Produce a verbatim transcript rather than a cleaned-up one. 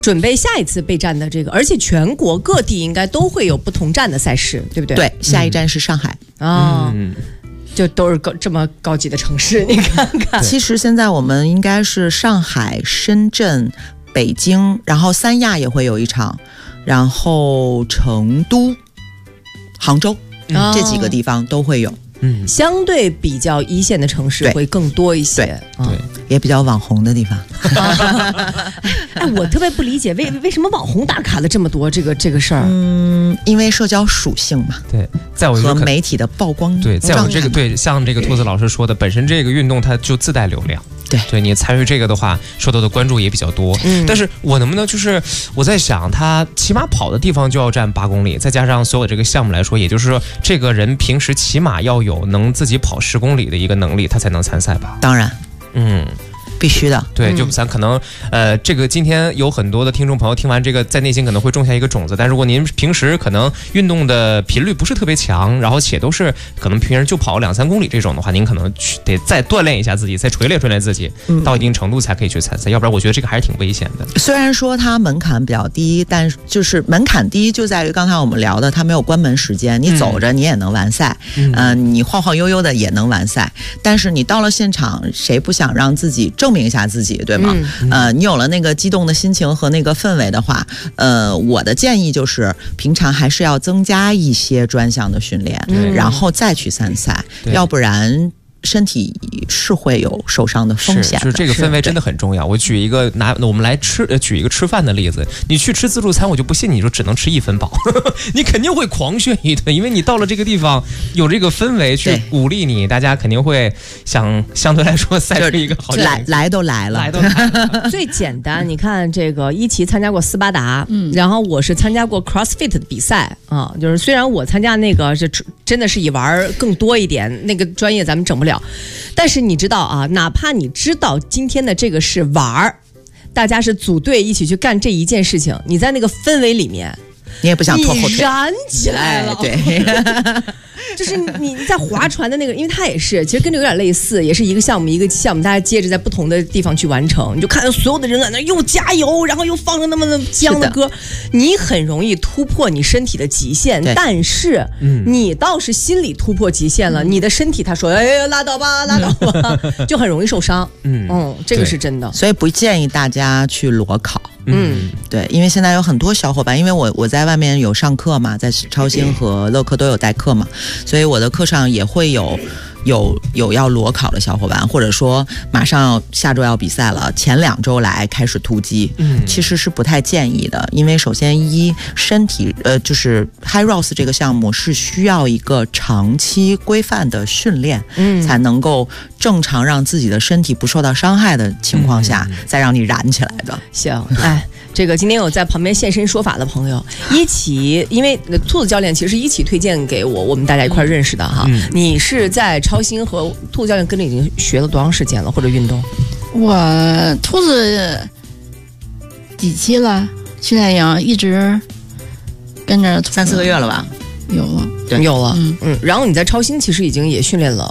准备下一次备战的这个，而且全国各地应该都会有不同站的赛事，对不对？ 对，下一站是上海啊。哦嗯，就都是高这么高级的城市，你看看。 其实现在我们应该是上海、深圳、北京，然后三亚也会有一场，然后成都、杭州、嗯、这几个地方都会有。 嗯，相对比较一线的城市会更多一些， 对，对对也比较网红的地方。 哎，我特别不理解为为什么网红打卡的这么多，这个这个事儿。 嗯，因为社交属性嘛。 对，在我和媒体的曝光。 对，在我这个对，像这个兔子老师说的，本身这个运动它就自带流量。 对， 对你参与这个的话，受到的关注也比较多。嗯，但是我能不能就是我在想，他起码跑的地方就要占八公里，再加上所有这个项目来说，也就是说，这个人平时起码要有能自己跑十公里的一个能力，他才能参赛吧？ 当然， 嗯。 必须的， 对，就咱可能，呃，这个今天有很多的听众朋友听完这个，在内心可能会种下一个种子。但如果您平时可能运动的频率不是特别强，然后且都是可能平时就跑两三公里这种的话，您可能去得再锻炼一下自己，再锤炼锤炼自己，到一定程度才可以去参赛。要不然，我觉得这个还是挺危险的。 虽然说它门槛比较低，但是就是门槛低就在于刚才我们聊的，它没有关门时间，你走着你也能完赛，嗯、呃，你晃晃悠悠的也能完赛。但是你到了现场，谁不想让自己证明一下自己？对吗？嗯、呃，你有了那个激动的心情和那个氛围的话，呃，我的建议就是平常还是要增加一些专项的训练，嗯、然后再去参赛，要不然身体是会有受伤的风险的。 就是这个氛围真的很重要。我举一个拿我们来吃，呃，举一个吃饭的例子，你去吃自助餐，我就不信你说只能吃一分饱，你肯定会狂炫一顿，因为你到了这个地方有这个氛围去鼓励你，大家肯定会想相对来说赛出一个好来来都来了， 来都来了。 最简单，你看这个一奇参加过斯巴达，嗯，然后我是参加过 CrossFit 的比赛啊，就是虽然我参加那个是真的是以玩更多一点，那个专业咱们整不了。但是你知道啊，哪怕你知道今天的这个是玩儿，大家是组队一起去干这一件事情，你在那个氛围里面， 你也不想拖后腿， 你燃起来了， 哎、对。 就是你在划船的那个，因为它也是，其实跟这有点类似，也是一个项目一个项目，大家接着在不同的地方去完成，你就看到所有的人在那又加油，然后又放着那么的香的歌，你很容易突破你身体的极限，但是、嗯、你倒是心理突破极限了，嗯、你的身体他说哎拉倒吧拉倒吧，嗯、就很容易受伤。嗯嗯，这个是真的， 所以不建议大家去裸考。嗯，对，因为现在有很多小伙伴，因为我我在外面有上课嘛，在超星和乐课都有代课嘛，所以我的课上也会有有有要裸考的小伙伴，或者说马上下周要比赛了，前两周来开始突击，嗯，其实是不太建议的，因为首先一身体呃就是 High Ross 这个项目是需要一个长期规范的训练，嗯，才能够正常让自己的身体不受到伤害的情况下，嗯、再让你燃起来的。 行，哎。这个今天有在旁边现身说法的朋友，一起，因为兔子教练其实是一起推荐给我，我们大家一块认识的哈。嗯、你是在超星和兔子教练跟着已经学了多长时间了，或者运动？ 我兔子几期了，训练营一直跟着三四个月了吧？ 有了， 对，有了，嗯嗯。然后你在超星其实已经也训练了